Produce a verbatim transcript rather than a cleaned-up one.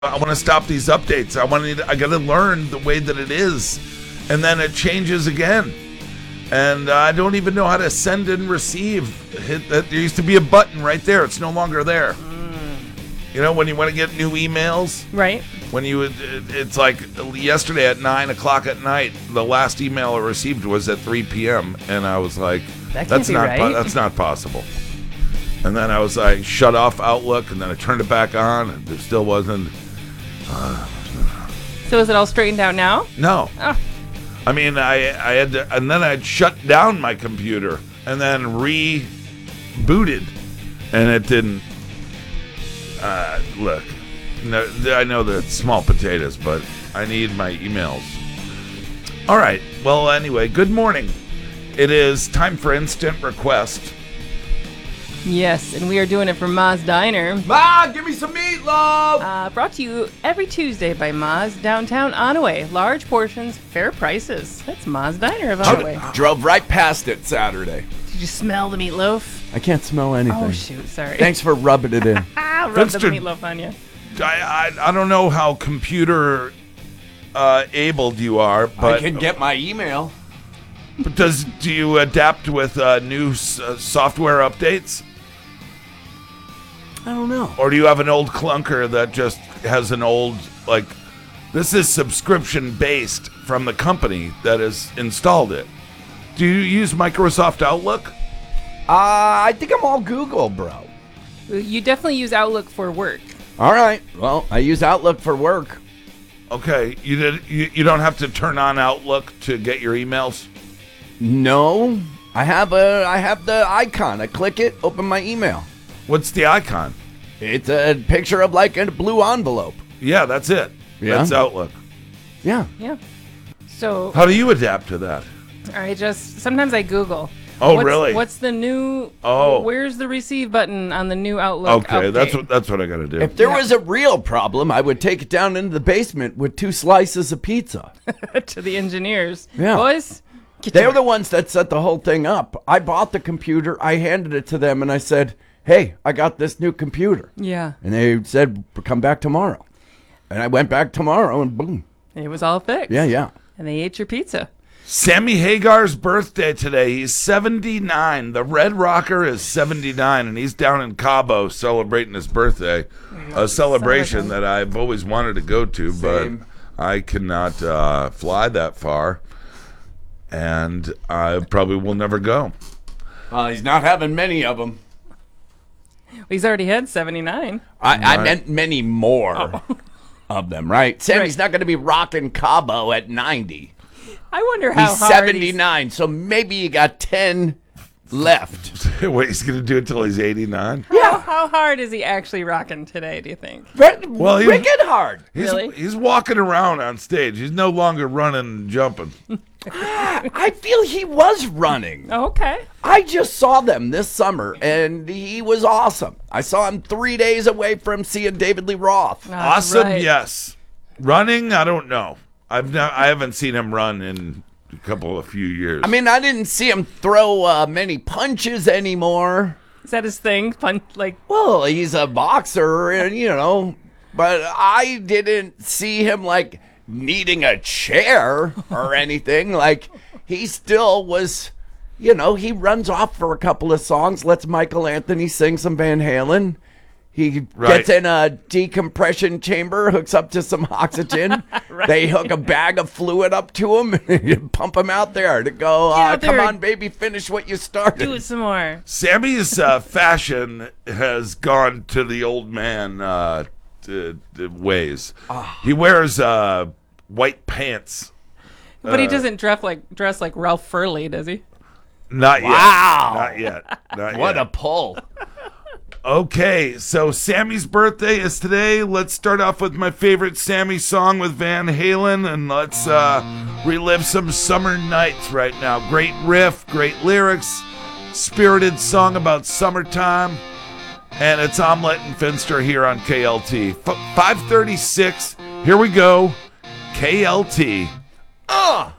I want to stop these updates. I want to. I got to learn the way that it is, and then it changes again. And uh, I don't even know how to send and receive. Hit that. There used to be a button right there. It's no longer there. Mm. You know, when you want to get new emails, right? When you, it, it's like yesterday at nine o'clock at night. The last email I received was at three p.m. and I was like, that "That's be not. right. Po- that's not possible." And then I was like, shut off Outlook, and then I turned it back on, and it still wasn't. Uh, so is it all straightened out now? No. Oh. I mean, I I had to, and then I'd shut down my computer and then rebooted, and it didn't. Uh, look, no, I know that it's small potatoes, but I need my emails. All right. Well, anyway, good morning. It is time for Instant Request. Yes, and we are doing it from Ma's Diner. Ma, give me some meatloaf! Uh, brought to you every Tuesday by Ma's Downtown Onaway. Large portions, fair prices. That's Ma's Diner of Onaway. Drove right past it Saturday. Did you smell the meatloaf? I can't smell anything. Oh, shoot, sorry. Thanks for rubbing it in. Ah, rub the meatloaf on you. I, I, I don't know how computer uh, abled you are, but... I can get my email. But does do you adapt with uh, new s- uh, software updates? I don't know. Or do you have an old clunker that just has an old, like, this is subscription based from the company that has installed it? Do you use Microsoft Outlook? Uh, I think I'm all Google, bro. You definitely use Outlook for work. All right. Well, I use Outlook for work. Okay, you did. You, you don't have to turn on Outlook to get your emails? No. I have a I have the icon. I click it, open my email. What's the icon? It's a picture of like a blue envelope. Yeah, that's it. Yeah? That's Outlook. Yeah. Yeah. So How do you adapt to that? I just sometimes I Google. Oh, what's, really? What's the new? Oh. Where's the receive button on the new Outlook? Okay, update? that's what that's what I got to do. If there Yeah. was a real problem, I would take it down into the basement with two slices of pizza. To the engineers. Yeah. Boys, get They're to the ones that set the whole thing up. I bought the computer, I handed it to them, and I said, hey, I got this new computer. Yeah. And they said, come back tomorrow. And I went back tomorrow, and boom. It was all fixed. Yeah, yeah. And they ate your pizza. Sammy Hagar's birthday today. He's seventy-nine. The Red Rocker is seventy-nine, and he's down in Cabo celebrating his birthday. A celebration that I've always wanted to go to, Same. but I cannot uh, fly that far, and I probably will never go. Uh, he's not having many of them. Well, he's already had seventy-nine. I, I Right. meant many more of them, right? Sammy's Right. not going to be rocking Cabo at ninety. I wonder how He's hard seventy-nine, so maybe you got ten left. Wait, he's going to do it till he's eighty-nine? He's, how, how hard is he actually rocking today, do you think? Well, he- wicked hard. He's, Really? he's walking around on stage. He's no longer running and jumping. I feel he was running. Oh, okay. I just saw them this summer, and he was awesome. I saw him three days away from seeing David Lee Roth. That's Awesome, right. yes. Running, I don't know. I've not, I haven't seen him run in a couple of few years. I mean, I didn't see him throw uh, many punches anymore. Is that his thing? Fun, like, Well, he's a boxer, and you know, but I didn't see him like needing a chair or anything. Like he still was, you know, he runs off for a couple of songs, lets Michael Anthony sing some Van Halen. He Right. gets in a decompression chamber, hooks up to some oxygen. Right. They hook a bag of fluid up to him and pump him out there to go, Get uh, out come there. on, baby, finish what you started. do it some more. Sammy's uh, fashion has gone to the old man uh, t- t- ways. He wears uh, white pants. But he Uh, doesn't dress like dress like Ralph Furley, does he? Not yet. Wow. Not yet. Not What yet. a pull. Okay, so Sammy's birthday is today. Let's start off with my favorite Sammy song with Van Halen, and let's uh, relive some summer nights right now. Great riff, great lyrics, spirited song about summertime, and it's Omelette and Finster here on K L T. F- five thirty-six, here we go, K L T. Ah!